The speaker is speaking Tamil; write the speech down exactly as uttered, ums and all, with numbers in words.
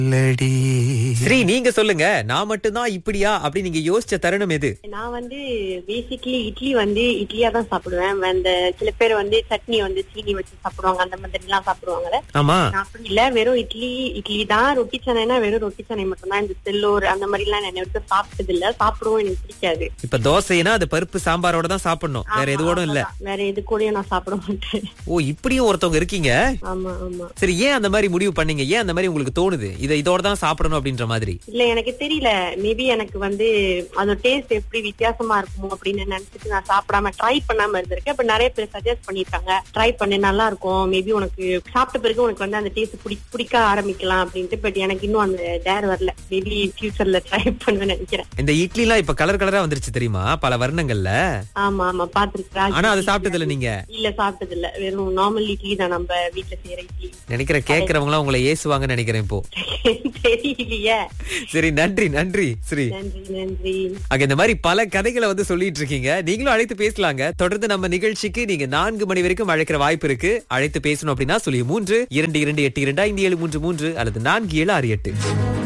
லடி. ஸ்ரீ, நீங்க சொல்லுங்க, நான் மட்டும்தான் இப்படியா அப்படி நீங்க யோசிச்ச தருணம் எது? நான் வந்து பேசிக்கலி இட்லி வந்து இட்லியா தான் சாப்பிடுவேன். அந்த சில பேர் வந்து சட்னி வந்து சீனி வச்சு சாப்பிடுவாங்க, அந்த மாதிரி எல்லாம் சாப்பிடுவாங்கல்ல. ஆமா, நான் அப்படி இல்ல, வெறும் இட்லி இட்லி தான். ரொட்டி சனைனா வெறும் ரொட்டி சனை மட்டும் தான். இந்த செல்லோர் அந்த மாதிரி எல்லாம் நான் எடுத்து சாப்பிட்டது இல்ல, சாப்பிடவும் எனக்கு பிடிக்காது. இப்ப தோசைனா அது பருப்பு சாம்பாரோட தான் சாப்பிடணும், வேற எதுவோடும் இல்ல. வேற எது கூடயும் நான் சாப்பிட மாட்டேன். ஓ, இப்படியும் ஒருத்தவங்க இருக்கீங்க. ஆமா ஆமா. சரி, ஏன் அந்த மாதிரி முடிவு பண்ணீங்க? ஏன் அந்த மாதிரி உங்களுக்கு தோணுது இதை இதோட தான் சாப்பிடணும் அப்படின்ற மாதிரி? இல்ல, எனக்கு தெரியல. மேபி எனக்கு வந்து அதோட டேஸ்ட் எப்படி வித்தியாசமா இருக்குமோ அப்படின்னு நினைச்சிட்டு நான் சாப்பிடாம ட்ரை பண்ணாம இருந்திருக்கேன். இப்ப நிறைய பேர் சஜஸ்ட் பண்ணிருக்காங்க, ட்ரை பண்ணு, நல்லா இருக்கும், மேபி உனக்கு சாப்பிட்ட பிறகு உனக்கு வந்து அந்த டேஸ்ட் பிடிக்க ஆரம்பிக்கலாம் அப்படின்ட்டு. பட் எனக்கு இன்னும் அந்த டேர் வரல. மேபி ஃபியூச்சர்ல ட்ரை பண்ணுவேன்னு நினைக்கிறேன். இந்த இட்லி எல்லாம் இப்ப கலர் கலரா வந்துருச்சு தெரியுமா, பல வர்ணங்கள்ல. ஆமா ஆமா, பாத்துருக்கேன். ஆனா அது சாப்பிட்டது இல்ல நீங்க? இல்ல, சாப்பிட்டது இல்ல. வெறும் நார்மல் இட்லி தான், நம்ம வீட்டுல செய்யற இட்லி. நினைக்கிறேன் கேக்குறவங்க எல்லாம் உங்களை ஏசுவாங்கன்னு நினைக்கிறேன் இப்போ. தெரியலையே. சரி, நன்றி நன்றி ஸ்ரீ. நன்றி நன்றி. ஆக, இந்த மாதிரி பல கதைகளை வந்து சொல்லிட்டு இருக்கீங்க. நீங்களும் அழைத்து பேசலாங்க. தொடர்ந்து நம்ம நிகழ்ச்சிக்கு நீங்க நான்கு மணி வரைக்கும் அழைக்கிற வாய்ப்பு இருக்கு. அழைத்து பேசணும் அப்படின்னா சொல்லி மூன்று இரண்டு இரண்டு எட்டு இரண்டு ஐந்து ஏழு மூன்று மூன்று அல்லது நான்கு ஏழு ஆறு எட்டு.